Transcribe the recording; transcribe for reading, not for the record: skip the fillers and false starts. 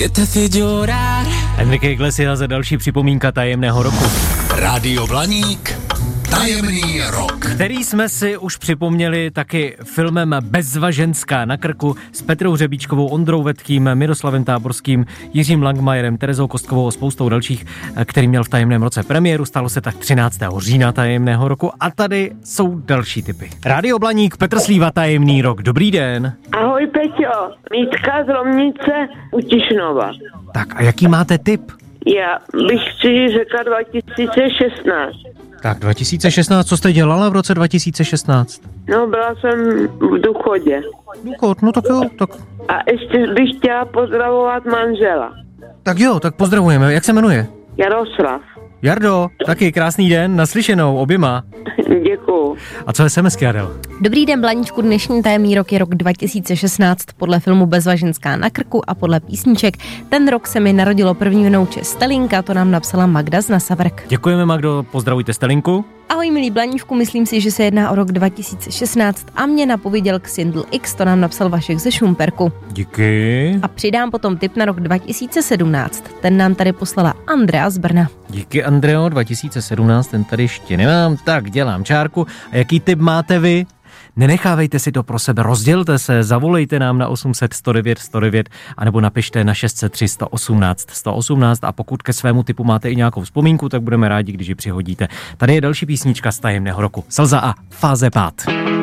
Enrique Iglesias za další připomínka tajemného roku. Rádio Blaník, tajemný rok. Který jsme si už připomněli taky filmem Bezva ženská na krku s Petrou Řebíčkovou, Ondrou Vetkým, Miroslavem Táborským, Jiřím Langmajerem, Terezou Kostkovou a spoustou dalších, který měl v tajemném roce premiéru. Stalo se tak 13. října tajemného roku a tady jsou další tipy. Rádio Blaník, Petr Slíva, tajemný rok. Dobrý den. Ahoj Peťo, Mítka z Lomnice u Tišnova. Tak a jaký máte tip? Já bych si řekla 2016. Tak 2016, co jste dělala v roce 2016? No, byla jsem v důchodě. Důchod, no tak jo, tak. A ještě bych chtěla pozdravovat manžela. Tak jo, tak pozdravujeme. Jak se jmenuje? Jaroslav. Jardo, taky krásný den, naslyšenou oběma. Děkuju. A co SMS-ky, Adel? Dobrý den, Blaníčku, dnešní tajemný rok je rok 2016 podle filmu Bezva ženská na krku a podle písniček. Ten rok se mi narodilo první vnouče Stelinka, to nám napsala Magda z Nasavrk. Děkujeme, Magdo, pozdravujte Stelinku. Ahoj milí Blaníčku, myslím si, že se jedná o rok 2016 a mě napověděl Xindl X, to nám napsal Vašek ze Šumperku. Díky. A přidám potom tip na rok 2017, ten nám tady poslala Andrea z Brna. Díky, Andreo, 2017, ten tady ještě nemám, tak dělám čárku. A jaký tip máte vy? Nenechávejte si to pro sebe, rozdělte se, zavolejte nám na 800 109 109 anebo napište na 603 118 118 a pokud ke svému tipu máte i nějakou vzpomínku, tak budeme rádi, když ji přihodíte. Tady je další písnička z tajemného roku. Slza a Fáze pád.